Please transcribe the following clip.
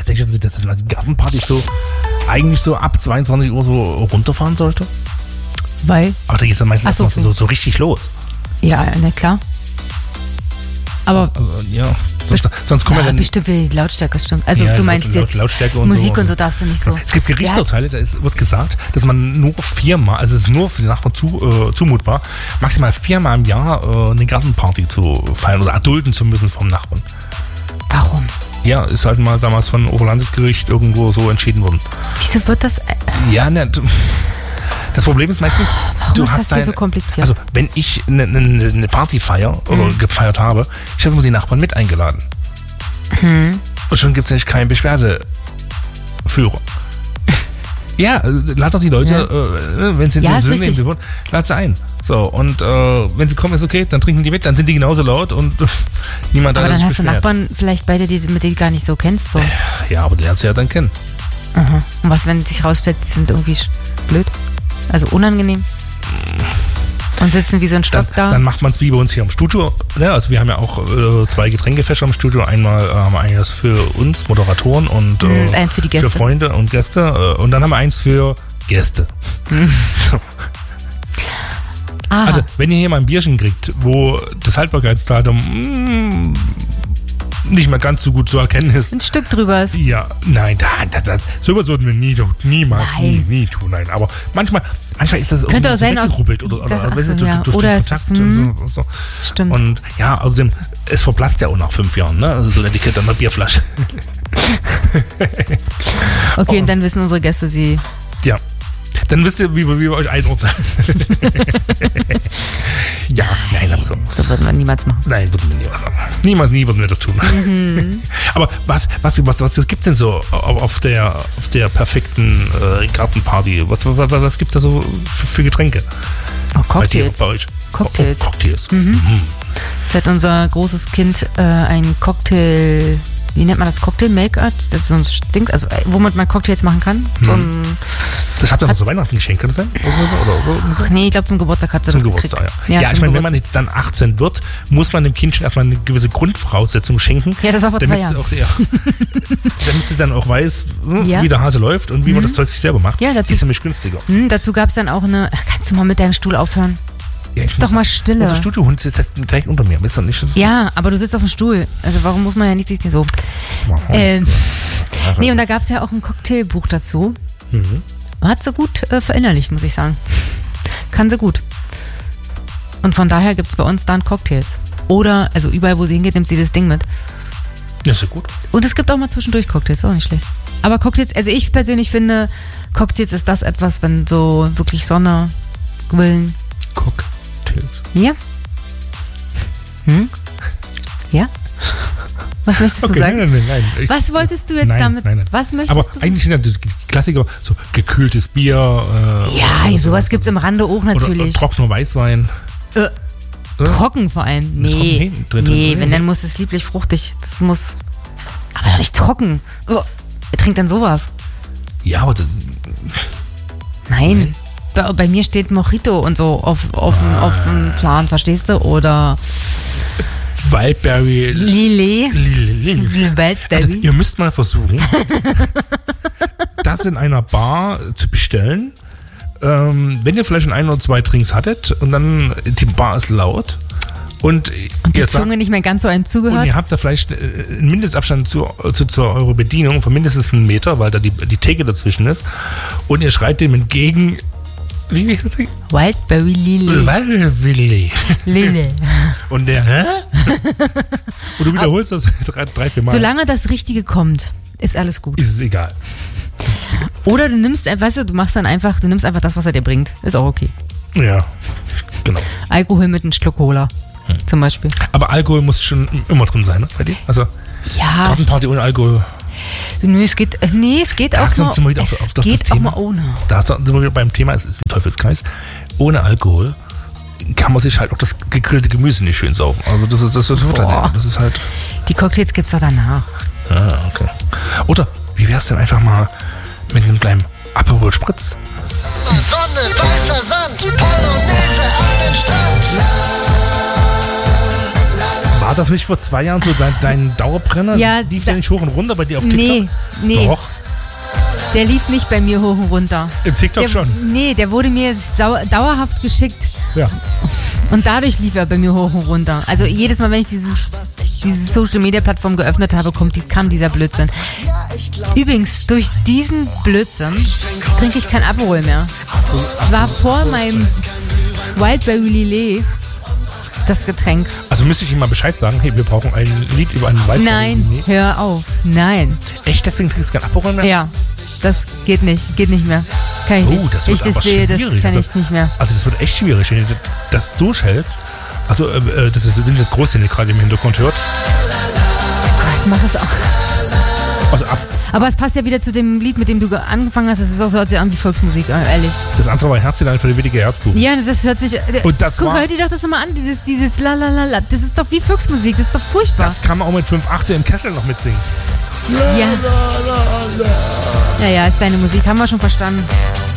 denken Sie, dass die Gartenparty so eigentlich so ab 22 Uhr so runterfahren sollte? Weil? Aber da geht es dann meistens erstmal so richtig los. Ja, na klar. Aber also, ja. Sonst kommen dann bestimmt wieder die Lautstärke, stimmt. Also du meinst jetzt Lautstärke und Musik und so darfst du nicht so. Es gibt Gerichtsurteile, wird gesagt, dass man nur 4-mal, also es ist nur für die Nachbarn zumutbar, maximal 4-mal im Jahr eine Gartenparty zu feiern oder erdulden zu müssen vom Nachbarn. Warum? Ja, ist halt mal damals von Oberlandesgericht irgendwo so entschieden worden. Wieso wird das? Ja, ne, das Problem ist meistens, warum ist das hier so kompliziert? Also, wenn ich eine Party feiere oder gefeiert habe, ich habe immer die Nachbarn mit eingeladen. Und schon gibt es nämlich keinen Beschwerdeführer. Ja, lad doch die Leute, wenn sie in wohnen, lad sie ein. So, und wenn sie kommen, ist okay, dann trinken die mit, dann sind die genauso laut und niemand da. Aber dann hast du Nachbarn vielleicht beide, mit denen du gar nicht so kennst. So. Ja, aber die lernst du ja dann kennen. Aha. Und was, wenn sich rausstellt, die sind irgendwie blöd? Also unangenehm? Und sitzen wie so ein Stock da? Dann macht man es wie bei uns hier im Studio. Ja, also wir haben ja auch 2 Getränkefäscher im Studio. Einmal haben wir eines für uns, Moderatoren, und eins für die Gäste. Für Freunde und Gäste. Und dann haben wir eins für Gäste. So. Also, wenn ihr hier mal ein Bierchen kriegt, wo das Haltbarkeitsdatum nicht mehr ganz so gut zu erkennen ist. Ein Stück drüber ist. Ja, nein, sowas würden wir niemals tun. Nein, aber manchmal ist das könnte auch sein, weggerubbelt oder durch den Kontakt und so. Stimmt. Und ja, außerdem, es verblasst ja auch nach 5 Jahren, ne? Also so ein Etikett an der Bierflasche. Okay, und dann wissen unsere Gäste, sie... Ja. Dann wisst ihr, wie wir euch einordnen. Ja, nein, aber so. Das würden wir niemals machen. Nein, würden wir niemals machen. Nie würden wir das tun. Aber was gibt es denn so auf der perfekten Gartenparty? Was gibt es da so für Getränke? Oh, Cocktails. Bei euch? Cocktails. Cocktails. Jetzt hat unser großes Kind ein Cocktail... Wie nennt man das? Cocktail-Make-up? Das ist so ein Stink, also womit man Cocktails machen kann. Das habt ihr noch so Weihnachtsgeschenk, kann das sein? Oder so? Ach nee, ich glaube zum Geburtstag hat sie das gekriegt. Ja, ich meine, wenn man jetzt dann 18 wird, muss man dem Kind schon erstmal eine gewisse Grundvoraussetzung schenken. Ja, das war vor 2 Jahren. Damit sie dann auch weiß, wie der Hase läuft und wie man das Zeug sich selber macht. Ja, dazu, ist nämlich günstiger. Dazu gab es dann auch eine... Kannst du mal mit deinem Stuhl aufhören? Ja, ist doch mal Stille. Unser Studiohund sitzt direkt unter mir, weißt du nicht? Ja, aber du sitzt auf dem Stuhl. Also warum muss man ja nicht sich so... Nee, und da gab es ja auch ein Cocktailbuch dazu. Hat sie gut verinnerlicht, muss ich sagen. Kann sie gut. Und von daher gibt es bei uns dann Cocktails. Oder, also überall, wo sie hingeht, nimmt sie das Ding mit. Das ist ja gut. Und es gibt auch mal zwischendurch Cocktails, auch nicht schlecht. Aber Cocktails, also ich persönlich finde, Cocktails ist das etwas, wenn so wirklich Sonne, Grillen... Cocktails. Ja? Ja? Was möchtest du sagen? Nein. Was wolltest du jetzt damit? Nein. Was möchtest du? Aber eigentlich sind ja die Klassiker so gekühltes Bier. Ja, sowas gibt es im Rande auch natürlich. Oder trockener Weißwein. Trocken vor allem. Nee, wenn, dann muss es lieblich fruchtig. Das muss... Aber doch nicht trocken. Wer trinkt denn sowas? Ja, aber... Nein. Bei mir steht Mojito und so auf dem Plan, verstehst du? Oder... Wildberry. Lillet. Wildberry. Also ihr müsst mal versuchen, das in einer Bar zu bestellen. Wenn ihr vielleicht schon 1 oder 2 Drinks hattet und dann die Bar ist laut und die Zunge nicht mehr ganz so einem zugehört. Und ihr habt da vielleicht einen Mindestabstand zu eurer Bedienung von mindestens 1 Meter, weil da die Theke dazwischen ist, und ihr schreit dem entgegen, wie ist das Ding? Wildberry Lillet. Lillet. Und der, hä? Und du wiederholst das 3, 4 Mal. Solange das Richtige kommt, ist alles gut. Ist es egal. Oder du nimmst, weißt du, du nimmst einfach das, was er dir bringt. Ist auch okay. Ja, genau. Alkohol mit einem Schluck Cola, zum Beispiel. Aber Alkohol muss schon immer drin sein, ne? Bei dir? Also, ja. Gartenparty ohne Alkohol. Nee, es geht auch mal ohne. Da sind wir wieder beim Thema, es ist ein Teufelskreis. Ohne Alkohol kann man sich halt auch das gegrillte Gemüse nicht schön saufen. Also das ist halt... Die Cocktails gibt's doch danach. Ah, okay. Oder wie wär's denn einfach mal mit einem kleinen Aperol Spritz? Sonne, weißer Sand, Polonaise an den Strand. War das nicht vor 2 Jahren so dein Dauerbrenner? Ja, lief der nicht hoch und runter bei dir auf TikTok? Nee. Doch. Der lief nicht bei mir hoch und runter. Im TikTok schon? Nee, der wurde mir dauerhaft geschickt. Ja. Und dadurch lief er bei mir hoch und runter. Also jedes Mal, wenn ich diese Social-Media-Plattform geöffnet habe, kam dieser Blödsinn. Übrigens, durch diesen Blödsinn trinke ich kein Aperol mehr. Es war vor meinem Wildberry Lillet das Getränk. Also müsste ich ihm mal Bescheid sagen, hey, wir brauchen ein Lied über einen Wildberry Lillet. Nein, hör auf. Nein. Echt? Deswegen trinkst du kein Aperol mehr? Ja, das geht nicht. Geht nicht mehr. Kann ich nicht. Das wird aber schwierig. Das kann ich nicht mehr. Also das wird echt schwierig, wenn du das durchhältst. Also das ist Vincent Groß, den ihr gerade im Hintergrund hört. Ich mach es auch. Also aber es passt ja wieder zu dem Lied, mit dem du angefangen hast. Es ist auch so, hört sich an wie Volksmusik, ehrlich. Das andere war Herzlein für die willige Herzbuch. Ja, das hört sich... Und das guck, hör dir doch das mal an, dieses la la la la. Das ist doch wie Volksmusik, das ist doch furchtbar. Das kann man auch mit 5/8 im Kessel noch mitsingen. Ja. Ja, ist deine Musik, haben wir schon verstanden.